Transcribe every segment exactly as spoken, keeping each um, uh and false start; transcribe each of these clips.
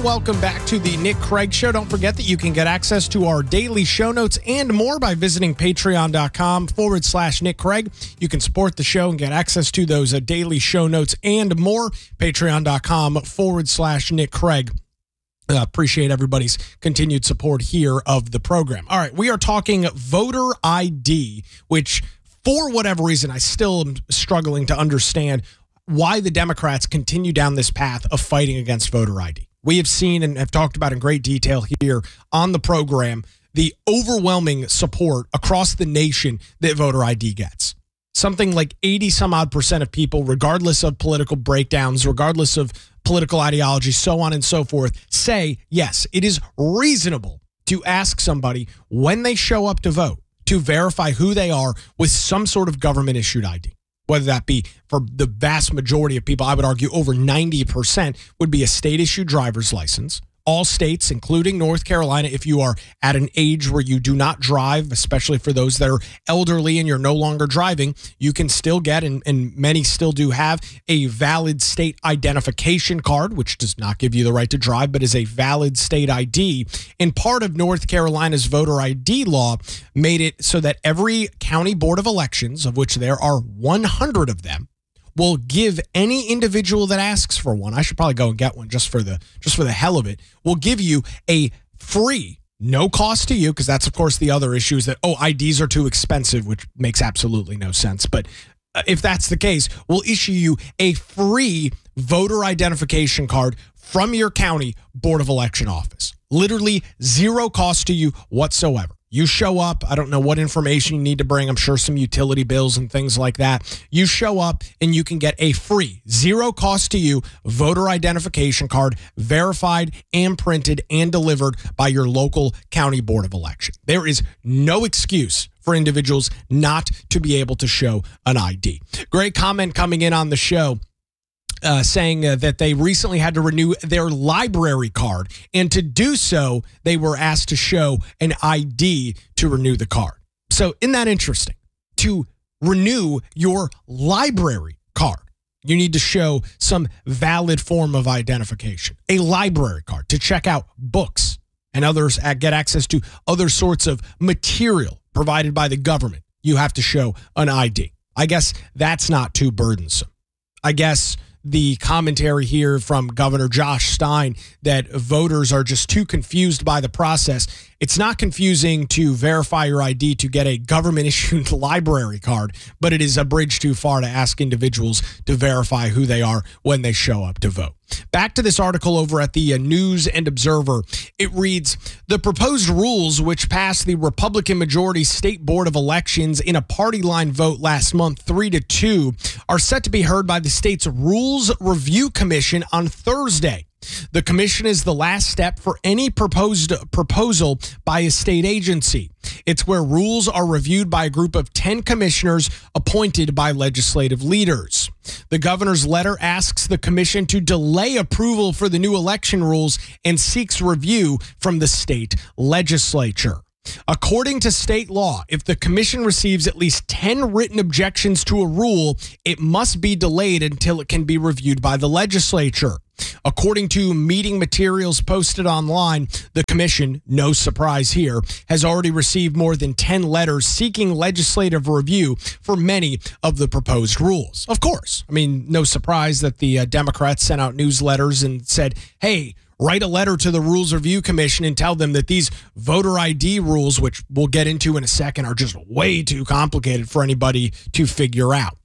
welcome back to the Nick Craig Show. Don't forget that you can get access to our daily show notes and more by visiting patreon.com forward slash Nick Craig. You can support the show and get access to those uh, daily show notes and more. Patreon.com forward slash Nick Craig. Uh, appreciate everybody's continued support here of the program. All right, we are talking voter I D, which for whatever reason, I still am struggling to understand why the Democrats continue down this path of fighting against voter I D. We have seen and have talked about in great detail here on the program the overwhelming support across the nation that voter I D gets. Something like eighty some odd percent of people, regardless of political breakdowns, regardless of political ideology, so on and so forth, say, yes, it is reasonable to ask somebody when they show up to vote to verify who they are with some sort of government-issued I D. Whether that be for the vast majority of people, I would argue over ninety percent would be a state-issued driver's license. All states, including North Carolina, if you are at an age where you do not drive, especially for those that are elderly and you're no longer driving, you can still get, and, and many still do have, a valid state identification card, which does not give you the right to drive, but is a valid state I D. And part of North Carolina's voter I D law made it so that every county board of elections, of which there are one hundred of them, will give any individual that asks for one, I should probably go and get one just for the just for the hell of it, will give you a free, no cost to you, because that's, of course, the other issue is that, oh, I Ds are too expensive, which makes absolutely no sense. But if that's the case, we'll issue you a free voter identification card from your county board of election office. Literally zero cost to you whatsoever. You show up, I don't know what information you need to bring, I'm sure some utility bills and things like that. You show up and you can get a free, zero cost to you, voter identification card, verified and printed and delivered by your local county board of election. There is no excuse for individuals not to be able to show an I D. Great comment coming in on the show. Uh, saying uh, that they recently had to renew their library card. And to do so, they were asked to show an I D to renew the card. So isn't that interesting? To renew your library card, you need to show some valid form of identification. A library card to check out books and others, uh, get access to other sorts of material provided by the government. You have to show an I D. I guess that's not too burdensome. I guess the commentary here from Governor Josh Stein that voters are just too confused by the process. It's not confusing to verify your I D to get a government-issued library card, but it is a bridge too far to ask individuals to verify who they are when they show up to vote. Back to this article over at the News and Observer. It reads, the proposed rules, which passed the Republican majority State Board of Elections in a party line vote last month, three to two, are set to be heard by the state's Rules Review Commission on Thursday. The commission is the last step for any proposed proposal by a state agency. It's where rules are reviewed by a group of ten commissioners appointed by legislative leaders. The governor's letter asks the commission to delay approval for the new election rules and seeks review from the state legislature. According to state law, if the commission receives at least ten written objections to a rule, it must be delayed until it can be reviewed by the legislature. According to meeting materials posted online, the commission, no surprise here, has already received more than ten letters seeking legislative review for many of the proposed rules. Of course, I mean, no surprise that the uh, Democrats sent out newsletters and said, hey, write a letter to the Rules Review Commission and tell them that these voter I D rules, which we'll get into in a second, are just way too complicated for anybody to figure out.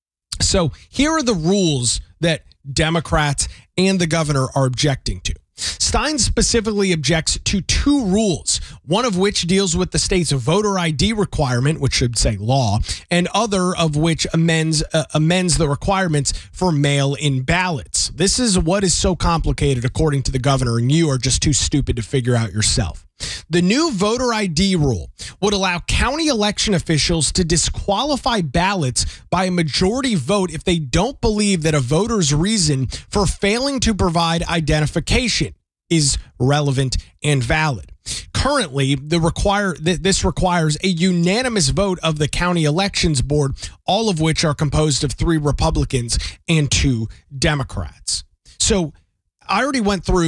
So here are the rules that Democrats and the governor are objecting to. Stein specifically objects to two rules, one of which deals with the state's voter I D requirement, which should say law, and other of which amends uh, amends the requirements for mail-in ballots. This is what is so complicated, according to the governor, and you are just too stupid to figure out yourself. The new voter I D rule would allow county election officials to disqualify ballots by a majority vote if they don't believe that a voter's reason for failing to provide identification is relevant and valid. Currently, the require th- this requires a unanimous vote of the county elections board, all of which are composed of three Republicans and two Democrats. So I already went through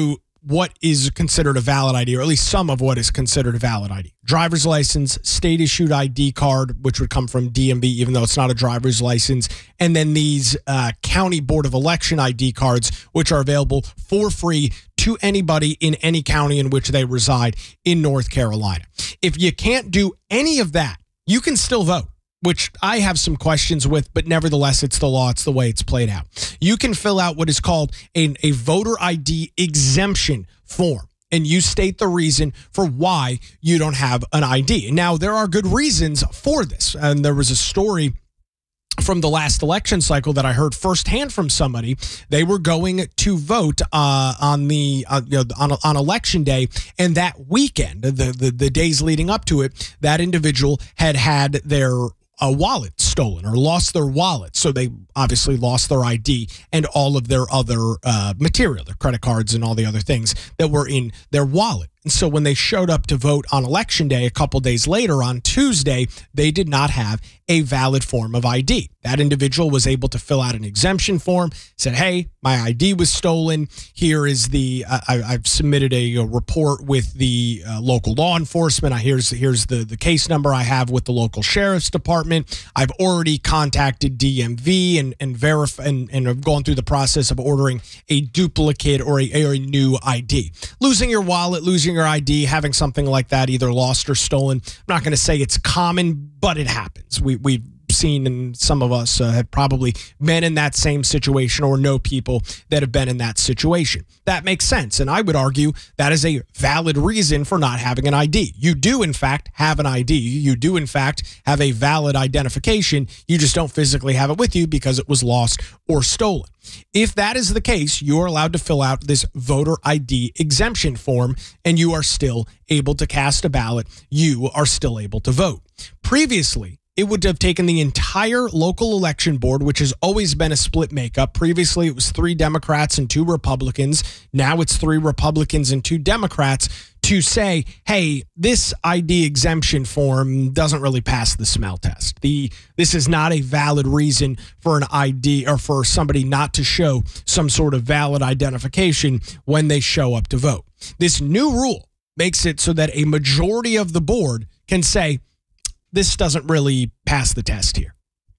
what is considered a valid I D, or at least some of what is considered a valid I D. Driver's license, state-issued I D card, which would come from D M V, even though it's not a driver's license, and then these uh, County Board of Election I D cards, which are available for free to anybody in any county in which they reside in North Carolina. If you can't do any of that, you can still vote, which I have some questions with, but nevertheless, it's the law. It's the way it's played out. You can fill out what is called a, a voter I D exemption form, and you state the reason for why you don't have an I D. Now, there are good reasons for this, and there was a story from the last election cycle that I heard firsthand from somebody. They were going to vote uh, on the uh, you know, on, on election day, and that weekend, the, the the days leading up to it, that individual had had their a wallet stolen or lost their wallet. So they obviously lost their I D and all of their other uh, material, their credit cards and all the other things that were in their wallet. And so when they showed up to vote on election day a couple days later on Tuesday, they did not have a valid form of I D. That individual was able to fill out an exemption form, said, hey, my I D was stolen. Here is the, uh, I, I've submitted a, a report with the uh, local law enforcement. I, here's here's the, the case number I have with the local sheriff's department. I've already contacted D M V and and verify and, and have gone through the process of ordering a duplicate or a, or a new I D. Losing your wallet, losing your I D, having something like that either lost or stolen. I'm not going to say it's common, but it happens. We, we've seen, and some of us uh, have probably been in that same situation or know people that have been in that situation. That makes sense. And I would argue that is a valid reason for not having an I D. You do, in fact, have an I D. You do, in fact, have a valid identification. You just don't physically have it with you because it was lost or stolen. If that is the case, you are allowed to fill out this voter I D exemption form, and you are still able to cast a ballot. You are still able to vote. Previously, it would have taken the entire local election board, which has always been a split makeup. Previously, it was three Democrats and two Republicans. Now it's three Republicans and two Democrats to say, hey, this I D exemption form doesn't really pass the smell test. The This is not a valid reason for an I D or for somebody not to show some sort of valid identification when they show up to vote. This new rule makes it so that a majority of the board can say, this doesn't really pass the test here.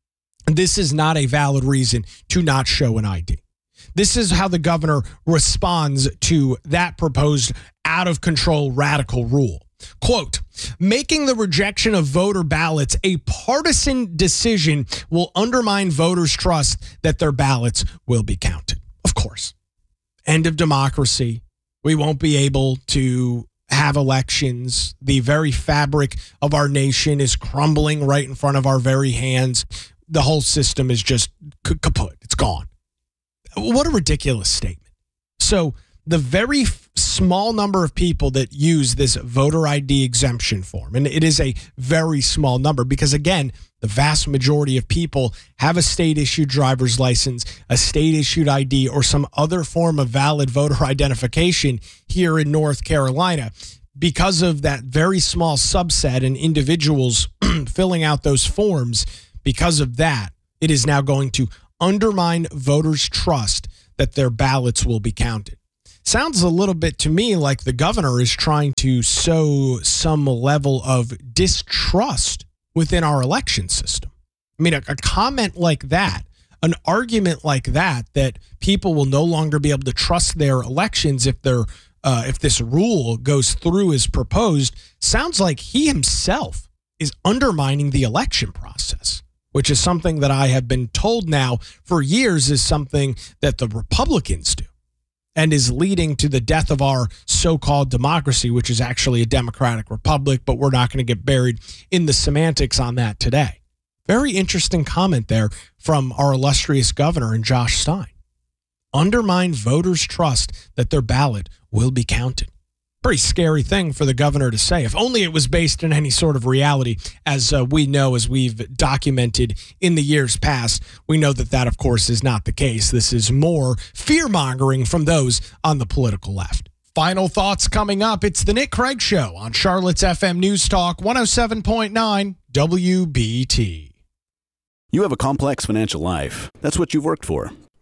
This is not a valid reason to not show an I D. This is how the governor responds to that proposed out-of-control radical rule. Quote, making the rejection of voter ballots a partisan decision will undermine voters' trust that their ballots will be counted. Of course. End of democracy. We won't be able to have elections. The very fabric of our nation is crumbling right in front of our very hands. The whole system is just kaput. It's gone. What a ridiculous statement. So the very f- small number of people that use this voter I D exemption form, and it is a very small number because, again, the vast majority of people have a state-issued driver's license, a state-issued I D, or some other form of valid voter identification here in North Carolina. Because of that very small subset and individuals filling out those forms, because of that, it is now going to undermine voters' trust that their ballots will be counted. Sounds a little bit to me like the governor is trying to sow some level of distrust within our election system. I mean, a, a comment like that, an argument like that, that people will no longer be able to trust their elections if they're uh, if this rule goes through as proposed, sounds like he himself is undermining the election process, which is something that I have been told now for years is something that the Republicans do and is leading to the death of our so-called democracy, which is actually a democratic republic, but we're not going to get buried in the semantics on that today. Very interesting comment there from our illustrious governor and Josh Stein. Undermine voters' trust that their ballot will be counted. Pretty scary thing for the governor to say. If only it was based in any sort of reality, as uh, we know, as we've documented in the years past. We know that that, of course, is not the case. This is more fear-mongering from those on the political left. Final thoughts coming up. It's the Nick Craig Show on Charlotte's F M News Talk one oh seven point nine W B T. You have a complex financial life. That's what you've worked for.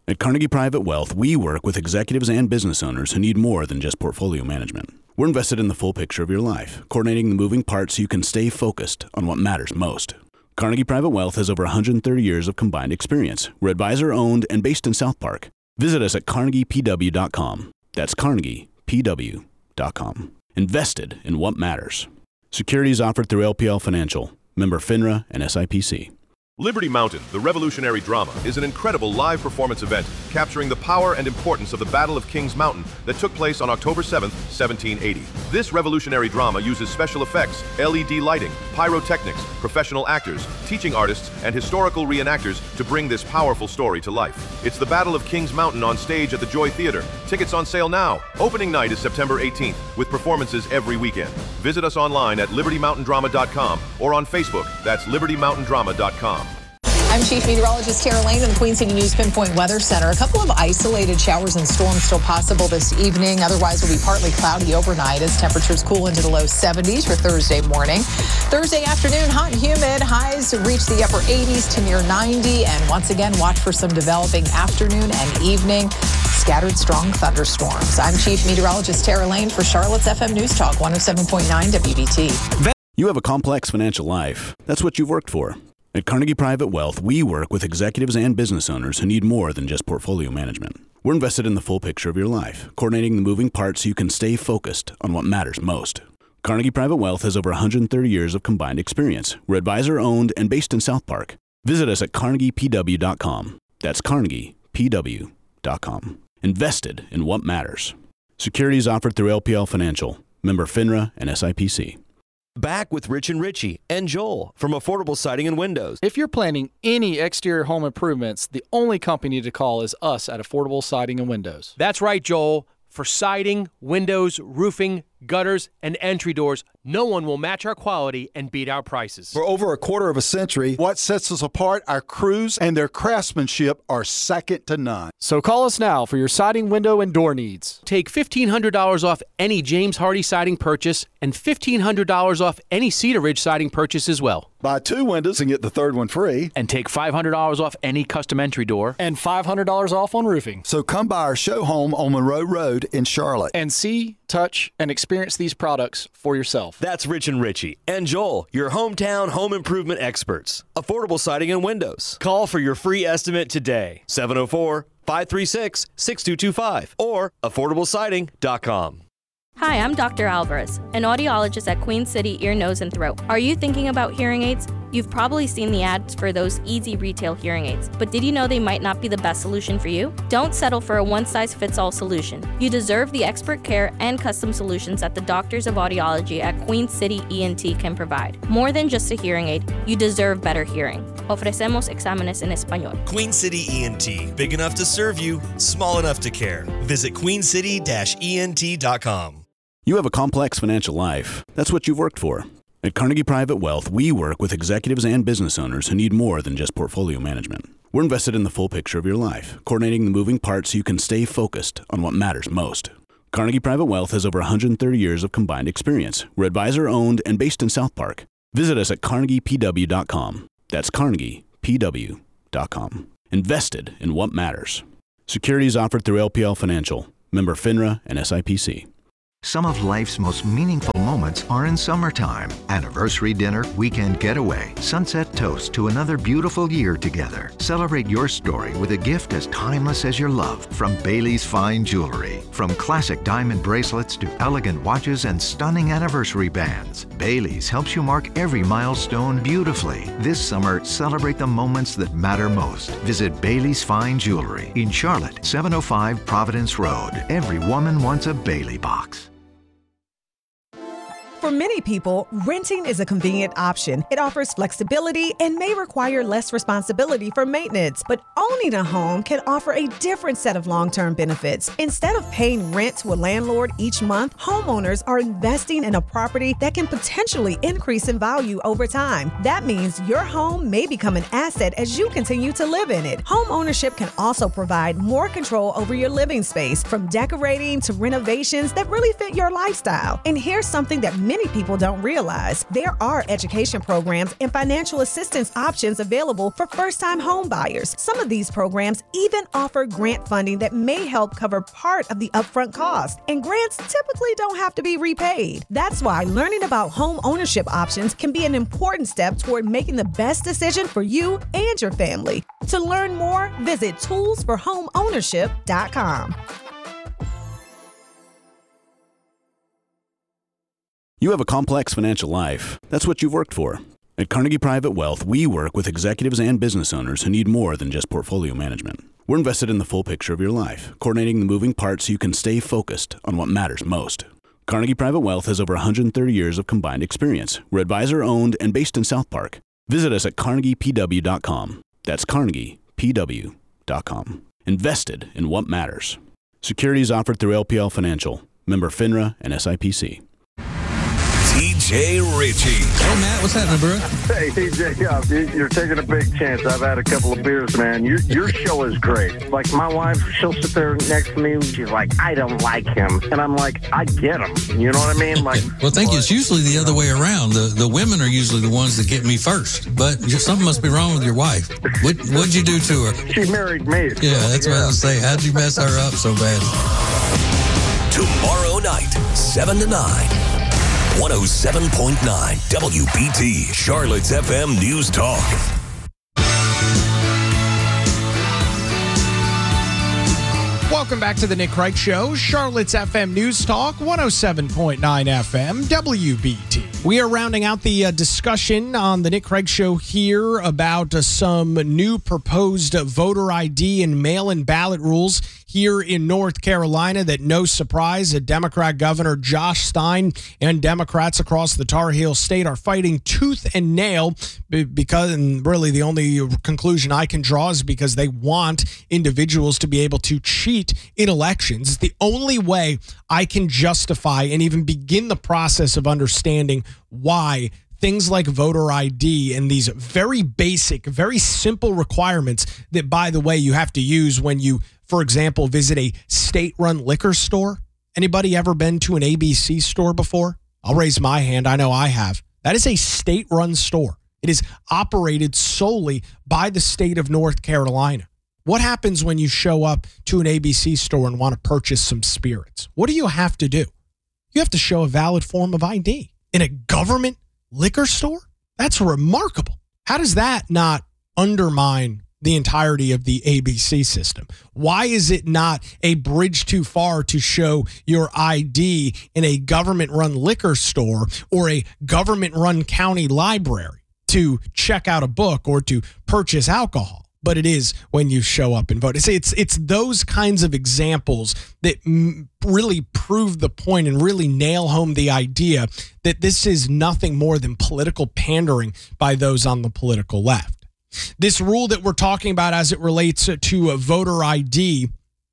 At Carnegie Private Wealth, we work with executives and business owners who need more than just portfolio management. We're invested in the full picture of your life, coordinating the moving parts so you can stay focused on what matters most. Carnegie Private Wealth has over one hundred thirty years of combined experience. We're advisor-owned and based in South Park. Visit us at carnegie p w dot com. That's carnegie p w dot com. Invested in what matters. Securities offered through L P L Financial, member FINRA and S I P C. Liberty Mountain, the revolutionary drama, is an incredible live performance event capturing the power and importance of the Battle of Kings Mountain that took place on October seventh, seventeen eighty. This revolutionary drama uses special effects, L E D lighting, pyrotechnics, professional actors, teaching artists, and historical reenactors to bring this powerful story to life. It's the Battle of Kings Mountain on stage at the Joy Theater. Tickets on sale now. Opening night is September eighteenth, with performances every weekend. Visit us online at liberty mountain drama dot com or on Facebook. That's liberty mountain drama dot com. I'm Chief Meteorologist Tara Lane in the Queen City News Pinpoint Weather Center. A couple of isolated showers and storms still possible this evening. Otherwise, will be partly cloudy overnight as temperatures cool into the low seventies for Thursday morning. Thursday afternoon, hot and humid. Highs reach the upper eighties to near ninety. And once again, watch for some developing afternoon and evening scattered strong thunderstorms. I'm Chief Meteorologist Tara Lane for Charlotte's F M News Talk one oh seven point nine W B T. You have a complex financial life. That's what you've worked for. At Carnegie Private Wealth, we work with executives and business owners who need more than just portfolio management. We're invested in the full picture of your life, coordinating the moving parts so you can stay focused on what matters most. Carnegie Private Wealth has over one hundred thirty years of combined experience. We're advisor-owned and based in South Park. Visit us at carnegie p w dot com. That's carnegie p w dot com. Invested in what matters. Securities offered through L P L Financial, member FINRA and S I P C. Back with Rich and Richie and Joel from Affordable Siding and Windows. If you're planning any exterior home improvements, the only company to call is us at Affordable Siding and Windows. That's right, Joel. For siding, windows, roofing, gutters, and entry doors, no one will match our quality and beat our prices. For over a quarter of a century, what sets us apart, our crews and their craftsmanship are second to none. So call us now for your siding, window, and door needs. Take fifteen hundred dollars off any James Hardy siding purchase and fifteen hundred dollars off any Cedar Ridge siding purchase as well. Buy two windows and get the third one free. And take five hundred dollars off any custom entry door. And five hundred dollars off on roofing. So come by our show home on Monroe Road in Charlotte. And see, touch, and experience these products for yourself. That's Rich and Richie and Joel, your hometown home improvement experts. Affordable Siding and Windows. Call for your free estimate today. seven oh four, five three six, six two two five or affordable siding dot com. Hi, I'm Doctor Alvarez, an audiologist at Queen City Ear, Nose, and Throat. Are you thinking about hearing aids? You've probably seen the ads for those easy retail hearing aids, but did you know they might not be the best solution for you? Don't settle for a one-size-fits-all solution. You deserve the expert care and custom solutions that the doctors of audiology at Queen City E N T can provide. More than just a hearing aid, you deserve better hearing. Ofrecemos exámenes en español. Queen City E N T, big enough to serve you, small enough to care. Visit queen city dash e n t dot com. You have a complex financial life. That's what you've worked for. At Carnegie Private Wealth, we work with executives and business owners who need more than just portfolio management. We're invested in the full picture of your life, coordinating the moving parts so you can stay focused on what matters most. Carnegie Private Wealth has over one hundred thirty years of combined experience. We're advisor-owned and based in South Park. Visit us at carnegie p w dot com. That's carnegie p w dot com. Invested in what matters. Securities offered through L P L Financial, member FINRA and S I P C. Some of life's most meaningful moments are in summertime. Anniversary dinner, weekend getaway, sunset toast to another beautiful year together. Celebrate your story with a gift as timeless as your love from Bailey's Fine Jewelry. From classic diamond bracelets to elegant watches and stunning anniversary bands, Bailey's helps you mark every milestone beautifully. This summer, celebrate the moments that matter most. Visit Bailey's Fine Jewelry in Charlotte, seven oh five Providence Road. Every woman wants a Bailey box. For many people, renting is a convenient option. It offers flexibility and may require less responsibility for maintenance. But owning a home can offer a different set of long-term benefits. Instead of paying rent to a landlord each month, homeowners are investing in a property that can potentially increase in value over time. That means your home may become an asset as you continue to live in it. Home ownership can also provide more control over your living space, from decorating to renovations that really fit your lifestyle. And here's something that many many people don't realize. There are education programs and financial assistance options available for first-time home buyers. Some of these programs even offer grant funding that may help cover part of the upfront cost, and grants typically don't have to be repaid. That's why learning about home ownership options can be an important step toward making the best decision for you and your family. To learn more, visit tools for home ownership dot com. You have a complex financial life. That's what you've worked for. At Carnegie Private Wealth, we work with executives and business owners who need more than just portfolio management. We're invested in the full picture of your life, coordinating the moving parts so you can stay focused on what matters most. Carnegie Private Wealth has over one hundred thirty years of combined experience. We're advisor-owned and based in South Park. Visit us at carnegie p w dot com. That's carnegie p w dot com. Invested in what matters. Securities offered through L P L Financial, member FINRA and S I P C. T J Ritchie. Hey, Matt, what's happening, bro? Hey, T J, yeah, you're taking a big chance. I've had a couple of beers, man. Your your show is great. Like, my wife, she'll sit there next to me, and she's like, I don't like him. And I'm like, I get him. You know what I mean? Like, well, thank you. It's usually the other way around. The the women are usually the ones that get me first. But just, something must be wrong with your wife. What, what'd you do to her? She married me. So, yeah, that's yeah. what I was saying. How'd you mess her up so bad? Tomorrow night, seven to nine. one oh seven point nine W B T, Charlotte's F M News Talk. Welcome back to the Nick Craig Show, Charlotte's F M News Talk, one oh seven point nine F M, W B T. We are rounding out the uh, discussion on the Nick Craig Show here about uh, some new proposed voter I D and mail-in ballot rules here in North Carolina that, no surprise, a Democrat Governor Josh Stein and Democrats across the Tar Heel State are fighting tooth and nail because, and really the only conclusion I can draw is because they want individuals to be able to cheat in elections. It's the only way I can justify and even begin the process of understanding why things like voter I D and these very basic, very simple requirements that, by the way, you have to use when you, for example, visit a state-run liquor store. Anybody ever been to an A B C store before? I'll raise my hand. I know I have. That is a state-run store. It is operated solely by the state of North Carolina. What happens when you show up to an A B C store and want to purchase some spirits? What do you have to do? You have to show a valid form of I D. In a government liquor store? That's remarkable. How does that not undermine the entirety of the A B C system? Why is it not a bridge too far to show your I D in a government-run liquor store or a government-run county library to check out a book or to purchase alcohol? But it is when you show up and vote. It's it's, it's those kinds of examples that m- really prove the point and really nail home the idea that this is nothing more than political pandering by those on the political left. This rule that we're talking about as it relates to a voter I D,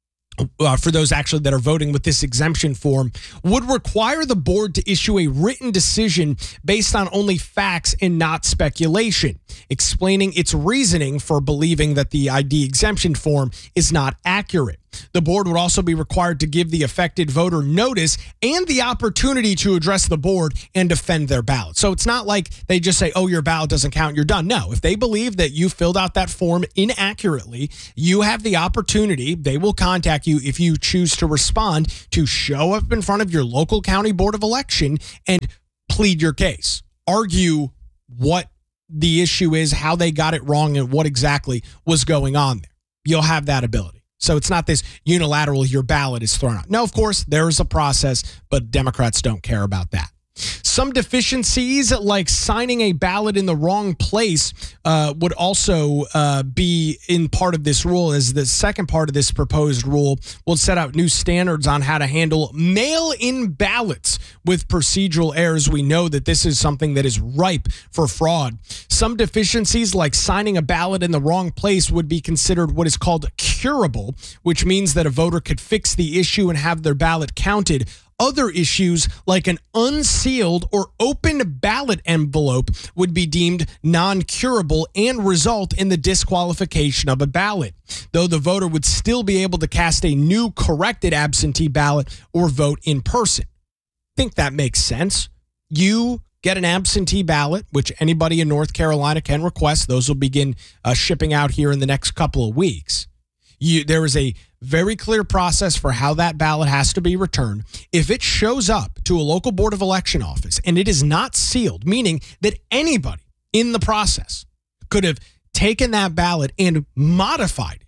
Uh, for those actually that are voting with this exemption form, would require the board to issue a written decision based on only facts and not speculation, explaining its reasoning for believing that the I D exemption form is not accurate. The board would also be required to give the affected voter notice and the opportunity to address the board and defend their ballot. So it's not like they just say, oh, your ballot doesn't count, you're done. No, if they believe that you filled out that form inaccurately, you have the opportunity, they will contact you if you choose to respond, to show up in front of your local county board of election and plead your case. Argue what the issue is, how they got it wrong, and what exactly was going on there. You'll have that ability. So it's not this unilateral, your ballot is thrown out. No, of course, there is a process, but Democrats don't care about that. Some deficiencies, like signing a ballot in the wrong place, uh, would also uh, be in part of this rule, as the second part of this proposed rule will set out new standards on how to handle mail-in ballots with procedural errors. We know that this is something that is ripe for fraud. Some deficiencies, like signing a ballot in the wrong place, would be considered what is called curable, which means that a voter could fix the issue and have their ballot counted. Other issues, like an unsealed or open ballot envelope, would be deemed non-curable and result in the disqualification of a ballot, though the voter would still be able to cast a new corrected absentee ballot or vote in person. I think that makes sense. you get an absentee ballot, which anybody in North Carolina can request. Those will begin uh, shipping out here in the next couple of weeks. You, there is a very clear process for how that ballot has to be returned. If it shows up to a local Board of Election office and it is not sealed, meaning that anybody in the process could have taken that ballot and modified it,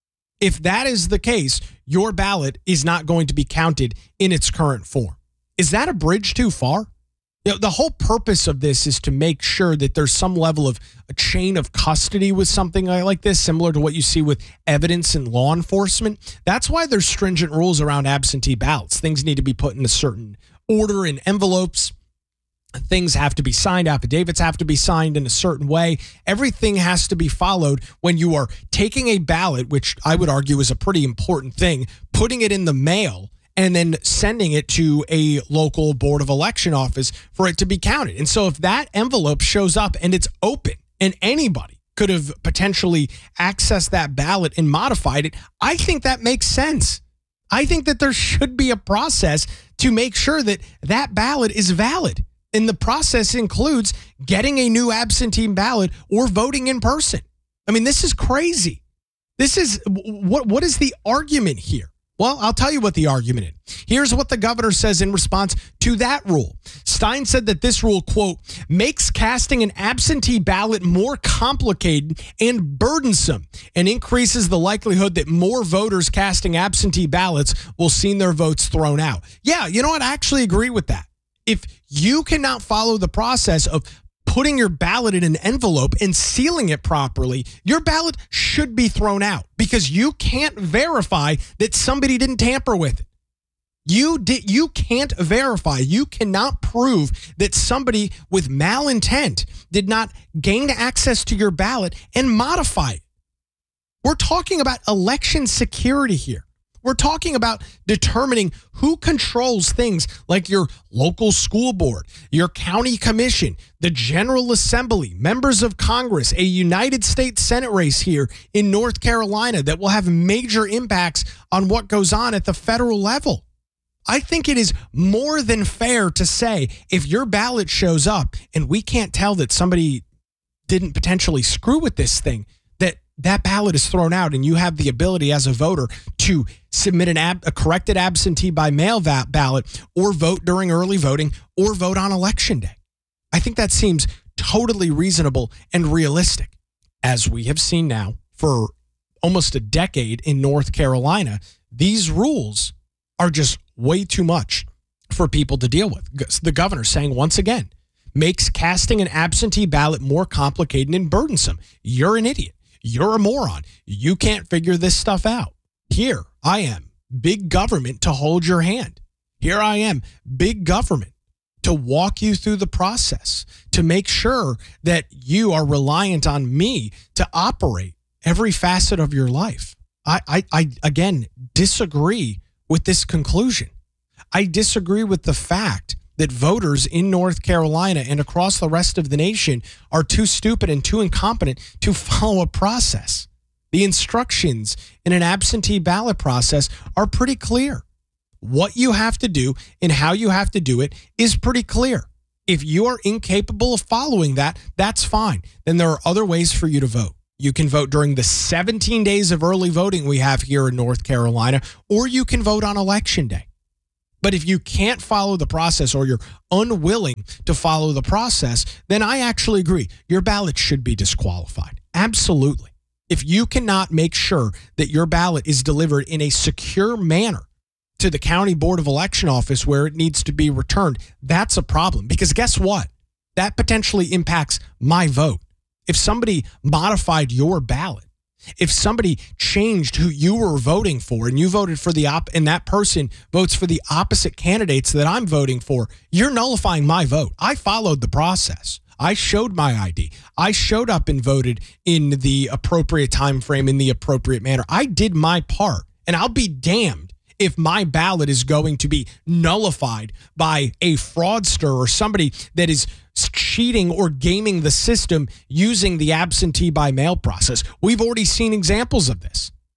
if that is the case, your ballot is not going to be counted in its current form. Is that a bridge too far? You know, the whole purpose of this is to make sure that there's some level of a chain of custody with something like this, similar to what you see with evidence in law enforcement. That's why there's stringent rules around absentee ballots. Things need to be put in a certain order in envelopes. Things have to be signed. Affidavits have to be signed in a certain way. Everything has to be followed when you are taking a ballot, which I would argue is a pretty important thing, putting it in the mail, and then sending it to a local Board of Election office for it to be counted. And so if that envelope shows up and it's open and anybody could have potentially accessed that ballot and modified it, I think that makes sense. I think that there should be a process to make sure that that ballot is valid. And the process includes getting a new absentee ballot or voting in person. I mean, this is crazy. This is, what? what is the argument here? Well, I'll tell you what the argument is. Here's what the governor says in response to that rule. Stein said that this rule, quote, makes casting an absentee ballot more complicated and burdensome and increases the likelihood that more voters casting absentee ballots will see their votes thrown out. Yeah, you know what? I actually agree with that. If you cannot follow the process of putting your ballot in an envelope and sealing it properly, your ballot should be thrown out because you can't verify that somebody didn't tamper with it. You did, you can't verify, you cannot prove that somebody with malintent did not gain access to your ballot and modify it. We're talking about election security here. We're talking about determining who controls things like your local school board, your county commission, the General Assembly, members of Congress, a United States Senate race here in North Carolina that will have major impacts on what goes on at the federal level. I think it is more than fair to say if your ballot shows up and we can't tell that somebody didn't potentially screw with this thing, that that ballot is thrown out and you have the ability as a voter to submit an ab- a corrected absentee by mail va- ballot or vote during early voting or vote on election day. I think that seems totally reasonable and realistic. As we have seen now for almost a decade in North Carolina, these rules are just way too much for people to deal with. The governor saying once again, makes casting an absentee ballot more complicated and burdensome. You're an idiot. You're a moron. You can't figure this stuff out. Here I am, big government to hold your hand. Here I am, big government to walk you through the process, to make sure that you are reliant on me to operate every facet of your life. I, I, I again, disagree with this conclusion. I disagree with the fact that voters in North Carolina and across the rest of the nation are too stupid and too incompetent to follow a process. The instructions in an absentee ballot process are pretty clear. What you have to do and how you have to do it is pretty clear. If you are incapable of following that, that's fine. Then there are other ways for you to vote. You can vote during the seventeen days of early voting we have here in North Carolina, or you can vote on election day. But if you can't follow the process or you're unwilling to follow the process, then I actually agree. Your ballot should be disqualified. Absolutely. If you cannot make sure that your ballot is delivered in a secure manner to the county board of election office where it needs to be returned, that's a problem. Because guess what? That potentially impacts my vote. If somebody modified your ballot, if somebody changed who you were voting for and you voted for the op and that person votes for the opposite candidates that I'm voting for, you're nullifying my vote. I followed the process. I showed my I D. I showed up and voted in the appropriate time frame, in the appropriate manner. I did my part, and I'll be damned if my ballot is going to be nullified by a fraudster or somebody that is cheating or gaming the system using the absentee by mail process. We've already seen examples of this.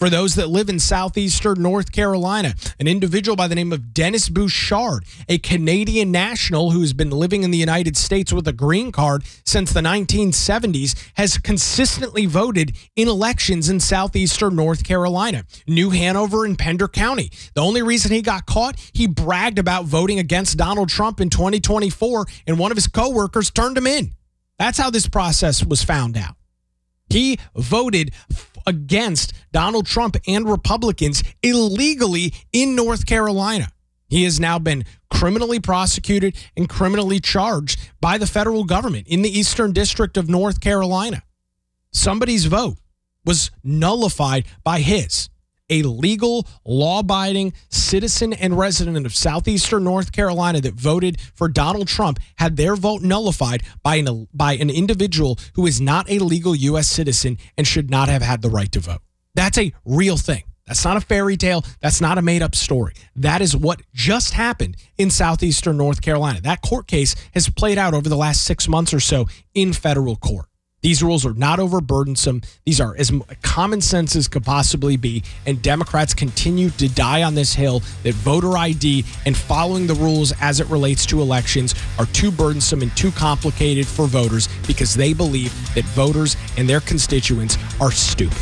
For those that live in southeastern North Carolina, an individual by the name of Dennis Bouchard, a Canadian national who has been living in the United States with a green card since the nineteen seventies, has consistently voted in elections in southeastern North Carolina, New Hanover and Pender County. The only reason he got caught, he bragged about voting against Donald Trump in twenty twenty-four, and one of his coworkers turned him in. That's how this process was found out. He voted against Donald Trump and Republicans illegally in North Carolina. He has now been criminally prosecuted and criminally charged by the federal government in the Eastern District of North Carolina. Somebody's vote was nullified by his. A legal, law-abiding citizen and resident of southeastern North Carolina that voted for Donald Trump had their vote nullified by an, by an individual who is not a legal U S citizen and should not have had the right to vote. That's a real thing. That's not a fairy tale. That's not a made-up story. That is what just happened in southeastern North Carolina. That court case has played out over the last six months or so in federal court. These rules are not overburdensome. These are as common sense as could possibly be, and Democrats continue to die on this hill that voter I D and following the rules as it relates to elections are too burdensome and too complicated for voters because they believe that voters and their constituents are stupid.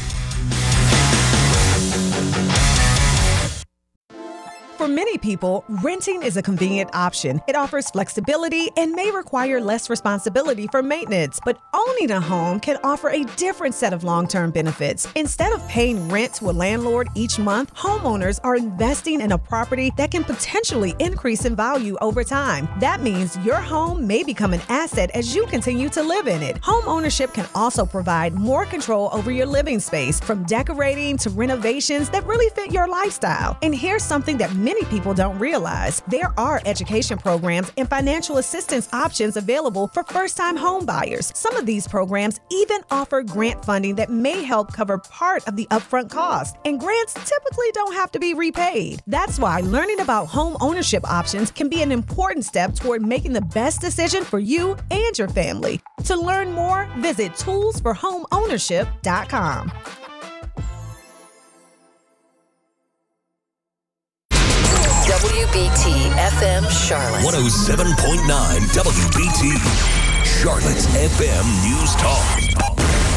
For many people, renting is a convenient option. It offers flexibility and may require less responsibility for maintenance. But owning a home can offer a different set of long-term benefits. Instead of paying rent to a landlord each month, homeowners are investing in a property that can potentially increase in value over time. That means your home may become an asset as you continue to live in it. Home ownership can also provide more control over your living space, from decorating to renovations that really fit your lifestyle. And here's something that many Many people don't realize. There are education programs and financial assistance options available for first-time home buyers. Some of these programs even offer grant funding that may help cover part of the upfront cost. And grants typically don't have to be repaid. That's why learning about home ownership options can be an important step toward making the best decision for you and your family. To learn more, visit tools for home ownership dot com. W B T F M Charlotte. one oh seven point nine W B T. Charlotte's F M News Talk.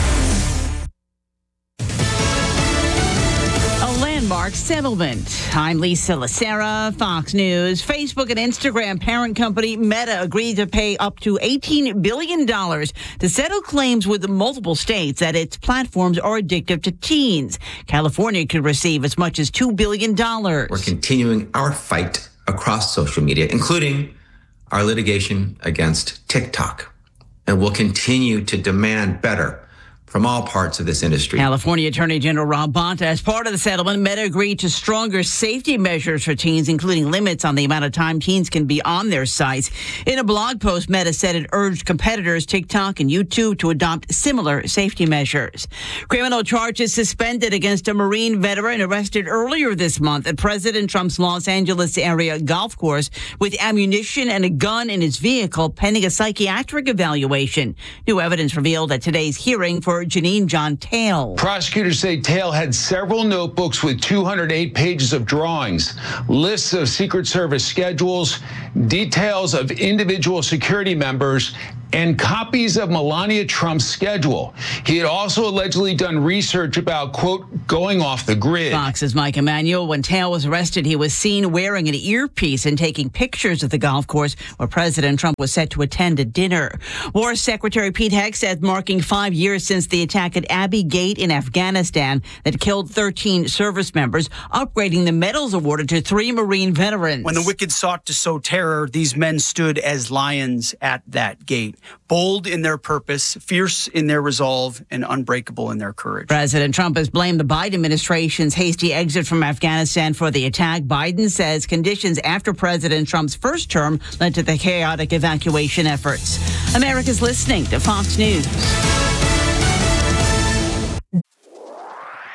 A landmark settlement. I'm Lisa Lacera, Fox News. Facebook and Instagram parent company Meta agreed to pay up to eighteen billion dollars to settle claims with multiple states that its platforms are addictive to teens. California could receive as much as two billion dollars. We're continuing our fight across social media, including our litigation against TikTok. And we'll continue to demand better from all parts of this industry. California Attorney General Rob Bonta, as part of the settlement, Meta agreed to stronger safety measures for teens, including limits on the amount of time teens can be on their sites. In a blog post, Meta said it urged competitors TikTok and YouTube to adopt similar safety measures. Criminal charges suspended against a Marine veteran arrested earlier this month at President Trump's Los Angeles area golf course with ammunition and a gun in his vehicle pending a psychiatric evaluation. New evidence revealed at today's hearing for Janine John Tail. Prosecutors say Tail had several notebooks with two hundred eight pages of drawings, lists of Secret Service schedules, details of individual security members, and copies of Melania Trump's schedule. He had also allegedly done research about, quote, going off the grid. Fox's Mike Emanuel. When Tail was arrested, he was seen wearing an earpiece and taking pictures of the golf course where President Trump was set to attend a dinner. War Secretary Pete Hegseth said marking five years since the attack at Abbey Gate in Afghanistan that killed thirteen service members, upgrading the medals awarded to three Marine veterans. When the wicked sought to sow terror, these men stood as lions at that gate, bold in their purpose, fierce in their resolve, and unbreakable in their courage. President Trump has blamed the Biden administration's hasty exit from Afghanistan for the attack. Biden says conditions after President Trump's first term led to the chaotic evacuation efforts. America's listening to Fox News.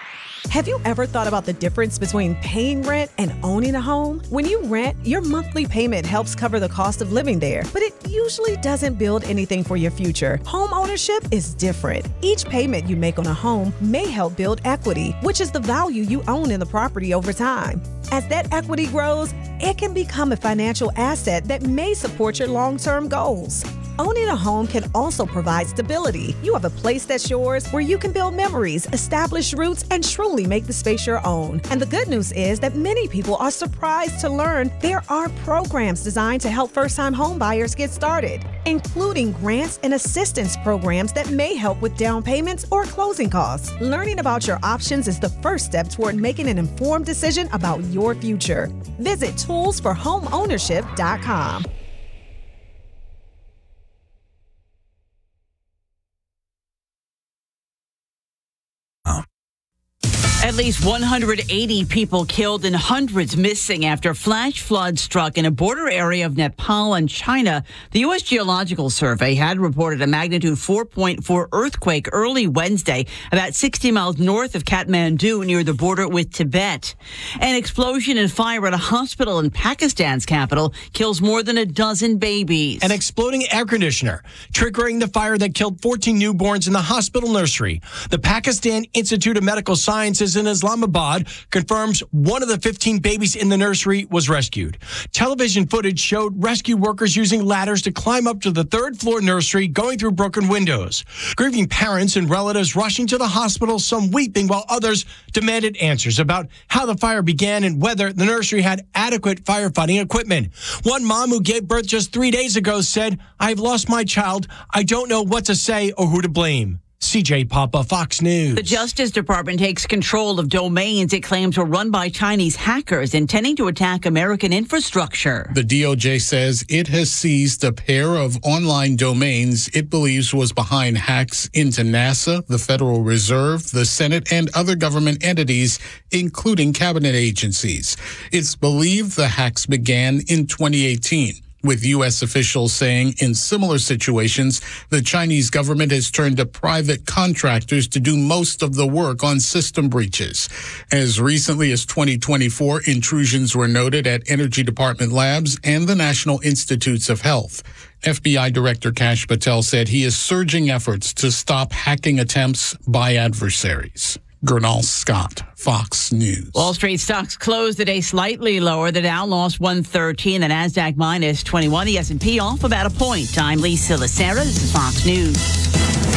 Have you ever thought about the difference between paying rent and owning a home? When you rent, your monthly payment helps cover the cost of living there, but it usually doesn't build anything for your future. Home ownership is different. Each payment you make on a home may help build equity, which is the value you own in the property over time. As that equity grows, it can become a financial asset that may support your long-term goals. Owning a home can also provide stability. You have a place that's yours where you can build memories, establish roots, and truly make the space your own. And the good news is that many people are surprised to learn there are programs designed to help first-time home buyers get started, including grants and assistance programs that may help with down payments or closing costs. Learning about your options is the first step toward making an informed decision about your future. Visit tools for home ownership dot com. At least one hundred eighty people killed and hundreds missing after flash floods struck in a border area of Nepal and China. The U S Geological Survey had reported a magnitude four point four earthquake early Wednesday, about sixty miles north of Kathmandu near the border with Tibet. An explosion and fire at a hospital in Pakistan's capital kills more than a dozen babies. An exploding air conditioner triggering the fire that killed fourteen newborns in the hospital nursery. The Pakistan Institute of Medical Sciences in Islamabad confirms one of the fifteen babies in the nursery was rescued. Television footage showed rescue workers using ladders to climb up to the third floor nursery, going through broken windows. Grieving parents and relatives rushing to the hospital, some weeping while others demanded answers about how the fire began and whether the nursery had adequate firefighting equipment. One mom who gave birth just three days ago said, "I've lost my child. I don't know what to say or who to blame." C J Papa, Fox News. The Justice Department takes control of domains it claims were run by Chinese hackers intending to attack American infrastructure. The D O J says it has seized a pair of online domains it believes was behind hacks into NASA, the Federal Reserve, the Senate, and other government entities, including cabinet agencies. It's believed the hacks began in twenty eighteen. With U S officials saying in similar situations, the Chinese government has turned to private contractors to do most of the work on system breaches. As recently as twenty twenty-four, intrusions were noted at Energy Department labs and the National Institutes of Health. F B I Director Kash Patel said he is surging efforts to stop hacking attempts by adversaries. Gernal Scott, Fox News. Wall Street stocks closed the day slightly lower. The Dow lost one thirteen, the Nasdaq minus twenty-one, the S and P off about a point. I'm Lisa Lacera. This is Fox News.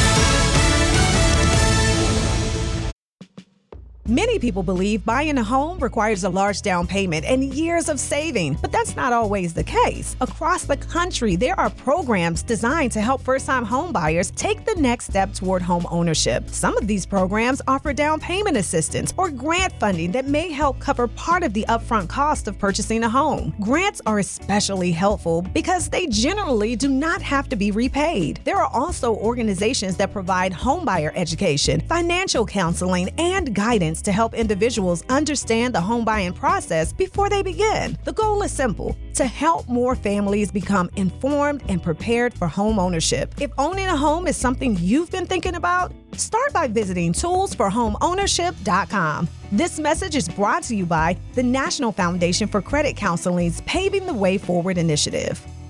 Many people believe buying a home requires a large down payment and years of saving, but that's not always the case. Across the country, there are programs designed to help first-time home buyers take the next step toward home ownership. Some of these programs offer down payment assistance or grant funding that may help cover part of the upfront cost of purchasing a home. Grants are especially helpful because they generally do not have to be repaid. There are also organizations that provide homebuyer education, financial counseling, and guidance to help individuals understand the home buying process before they begin. The goal is simple: to help more families become informed and prepared for home ownership. If owning a home is something you've been thinking about, start by visiting tools for home ownership dot com. This message is brought to you by the National Foundation for Credit Counseling's Paving the Way Forward initiative.